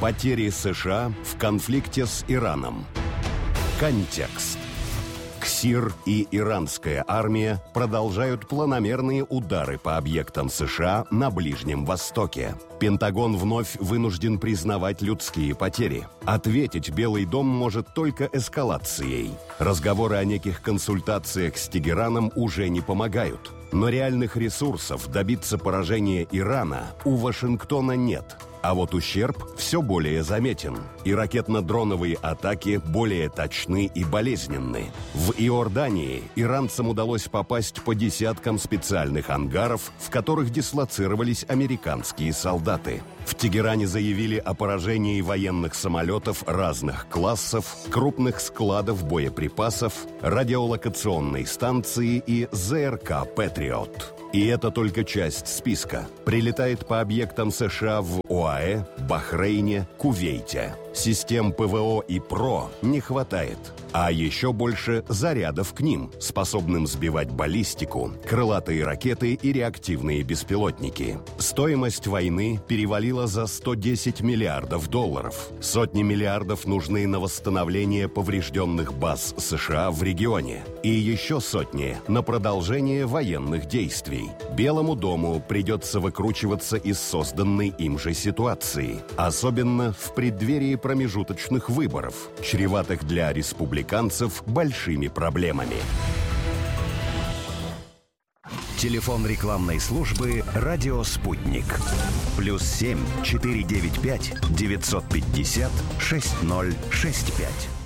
Потери США в конфликте с Ираном. Контекст. КСИР и иранская армия продолжают планомерные удары по объектам США на Ближнем Востоке. Пентагон вновь вынужден признавать людские потери. Ответить Белый дом может только эскалацией. Разговоры о неких консультациях с Тегераном уже не помогают. Но реальных ресурсов добиться поражения Ирана у Вашингтона нет. А вот ущерб все более заметен, и ракетно-дроновые атаки более точны и болезненны. В Иордании иранцам удалось попасть по десяткам специальных ангаров, в которых дислоцировались американские солдаты. В Тегеране заявили о поражении военных самолетов разных классов, крупных складов боеприпасов, радиолокационной станции и ЗРК «Патриот». И это только часть списка. Прилетает по объектам США в ОАЭ, Бахрейне, Кувейте. Систем ПВО и ПРО не хватает. А еще больше зарядов к ним, способным сбивать баллистику, крылатые ракеты и реактивные беспилотники. Стоимость войны перевалила за 110 миллиардов долларов. Сотни миллиардов нужны на восстановление поврежденных баз США в регионе. И еще сотни на продолжение военных действий. Белому дому придется выкручиваться из созданной им же ситуации. Особенно в преддверии промежуточных выборов, чреватых для республиканцев большими проблемами. Телефон рекламной службы «Радио Спутник». +7 495 950 6065.